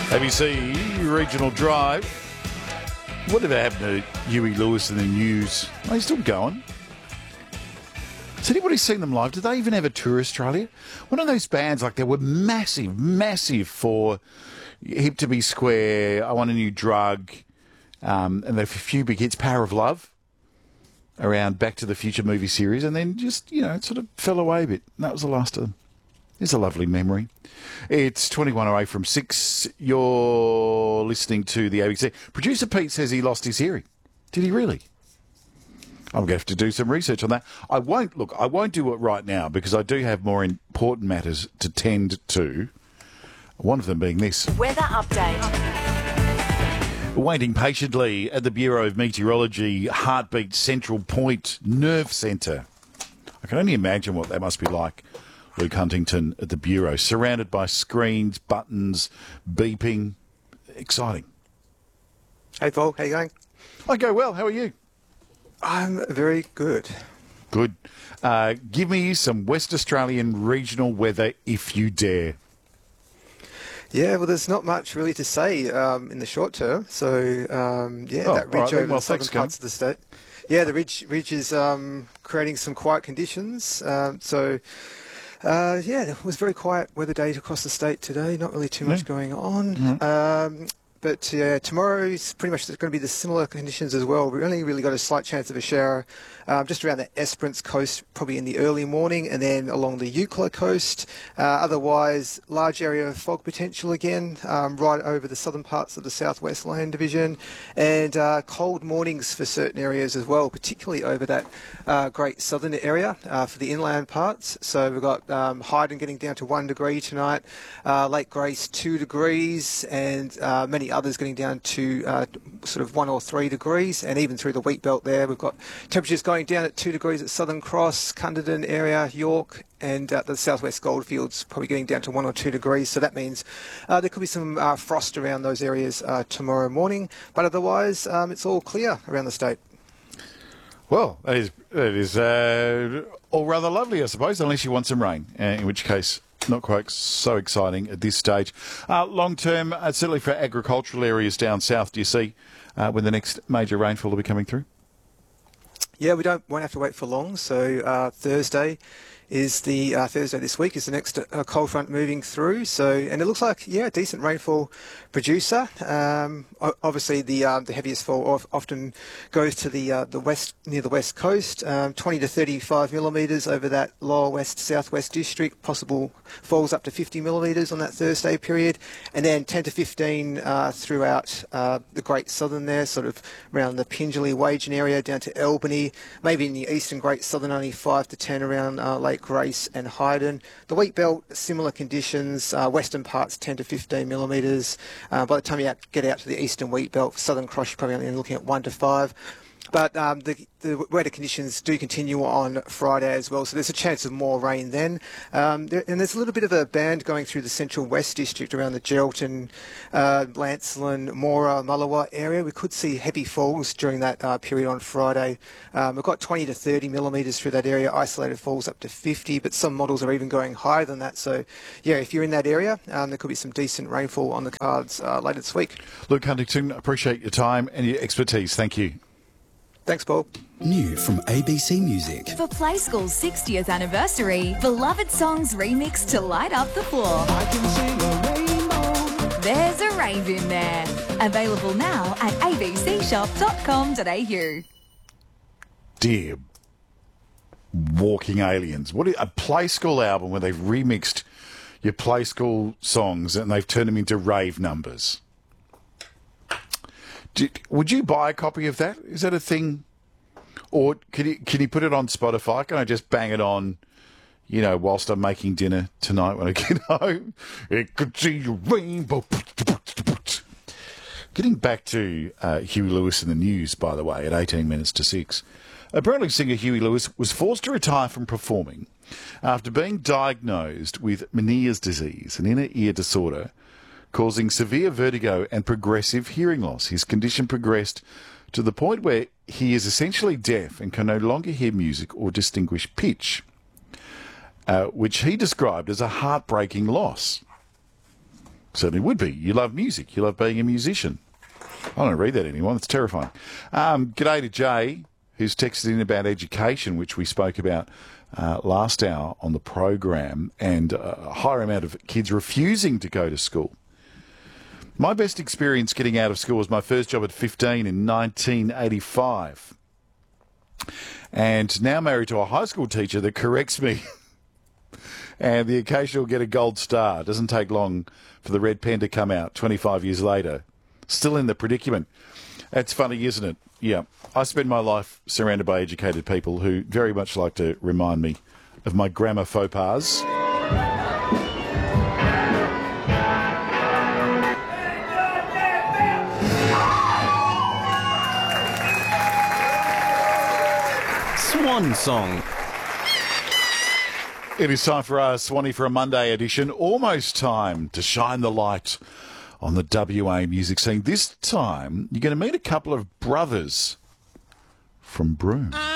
ABC Regional Drive. Whatever happened to Huey Lewis in the news? Are they still going? Has anybody seen them live? Did they even ever tour Australia? One of those bands, like, they were massive for Hip to Be Square, I Want a New Drug, and there were a few big hits, Power of Love, around Back to the Future movie series, and then just, it sort of fell away a bit. And that was the last of them. It's a lovely memory. It's 21 away from 6. You're listening to the ABC. Producer Pete says he lost his hearing. Did he really? I'm going to have to do some research on that. I won't do it right now because I do have more important matters to tend to. One of them being this. Weather update. Waiting patiently at the Bureau of Meteorology Heartbeat Central Point Nerve Centre. I can only imagine what that must be like. Luke Huntington at the Bureau, surrounded by screens, buttons, beeping. Exciting. Hey, Paul. How you going? I go well. How are you? I'm very good. Good. Give me some West Australian regional weather if you dare. Yeah, well, there's not much really to say in the short term. So, that ridge over the southern parts of the state. Yeah, the ridge is creating some quiet conditions. It was very quiet weather day across the state today. Not really too much going on. Mm-hmm. But tomorrow is pretty much going to be the similar conditions as well. We only really got a slight chance of a shower just around the Esperance coast, probably in the early morning, and then along the Eucla coast. Otherwise, large area of fog potential again, right over the southern parts of the Southwest Land Division, and cold mornings for certain areas as well, particularly over that Great Southern area for the inland parts. So we've got Hyden getting down to 1 degree tonight, Lake Grace 2 degrees, and many others getting down to sort of 1 or 3 degrees, and even through the wheat belt there, we've got temperatures going down at 2 degrees at Southern Cross, Cunderdin area, York, and the southwest Goldfields probably getting down to 1 or 2 degrees. So that means there could be some frost around those areas tomorrow morning, but otherwise it's all clear around the state. Well, that is all rather lovely, I suppose, unless you want some rain, in which case not quite so exciting at this stage. Long term, certainly for agricultural areas down south, do you see when the next major rainfall will be coming through? Yeah, won't have to wait for long. So Thursday this week is the next cold front moving through. So, and it looks like a decent rainfall producer. Obviously, the heaviest fall often goes to the west, near the west coast. 20 to 35 millimetres over that lower west southwest district. Possible falls up to 50 millimetres on that Thursday period, and then 10 to 15 throughout the Great Southern there, sort of around the Pingelly, Wagen area down to Albany. Maybe in the eastern Great Southern, only 5 to 10 around Lake Grace and Hyden. The wheat belt, similar conditions. Western parts 10 to 15 millimetres. By the time you get out to the eastern wheat belt, Southern Cross, you're probably only looking at 1 to 5. But the weather conditions do continue on Friday as well, so there's a chance of more rain then. And there's a little bit of a band going through the central west district around the Geraldton, Blanchland, Mora, Mullawa area. We could see heavy falls during that period on Friday. We've got 20 to 30 millimetres through that area, isolated falls up to 50, but some models are even going higher than that. So, if you're in that area, there could be some decent rainfall on the cards later this week. Luke Huntington, appreciate your time and your expertise. Thank you. Thanks, Paul. New from ABC Music. For Play School's 60th anniversary, beloved songs remixed to light up the floor. I can sing a rainbow. There's a rave in there. Available now at abcshop.com.au. Dear walking aliens. What a Play School album where they've remixed your Play School songs and they've turned them into rave numbers. Would you buy a copy of that? Is that a thing? Or can you put it on Spotify? Can I just bang it on, whilst I'm making dinner tonight when I get home? It could see your rainbow. Getting back to Huey Lewis in the news, by the way, at 18 minutes to 6. Apparently singer Huey Lewis was forced to retire from performing after being diagnosed with Meniere's disease, an inner ear disorder, causing severe vertigo and progressive hearing loss. His condition progressed to the point where he is essentially deaf and can no longer hear music or distinguish pitch, which he described as a heartbreaking loss. Certainly would be. You love music. You love being a musician. I don't read that anymore. That's terrifying. G'day to Jay, who's texted in about education, which we spoke about last hour on the program, and a higher amount of kids refusing to go to school. My best experience getting out of school was my first job at 15 in 1985. And now married to a high school teacher that corrects me. And the occasional get a gold star. Doesn't take long for the red pen to come out 25 years later. Still in the predicament. That's funny, isn't it? Yeah. I spend my life surrounded by educated people who very much like to remind me of my grammar faux pas. Swan song. It is time for our Swanee for a Monday edition. Almost time to shine the light on the WA music scene. This time, you're going to meet a couple of brothers from Broome.